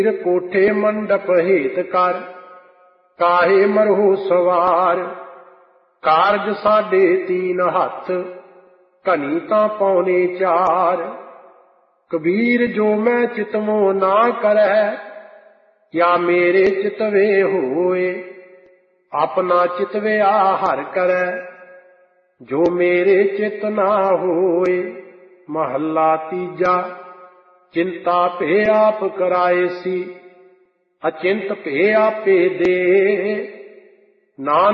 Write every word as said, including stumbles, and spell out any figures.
कोठे मंडप हेत कर, काहे मरहो सवार। कारज साढ़े तीन हथ, कनी तां पौने चार। कबीर जो मैं चितवो ना करै, या मेरे चितवे होए। अपना चितव्या हर करै, जो मेरे चित ना होए। महला तीजा। चिंता पे आप कराए सी, अचिंत पे आपे दे। नानक